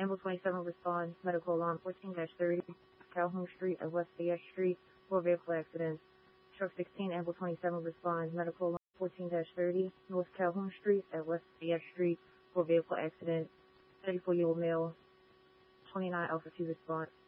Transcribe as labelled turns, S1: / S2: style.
S1: Ambulance 27 responds. Medical alarm 14-30, Calhoun Street at West AS Street for vehicle accident. Truck 16, Ambulance 27 responds. Medical alarm 14-30, North Calhoun Street at West AS Street for vehicle accident. 34-year-old male, 29 Alpha 2 response.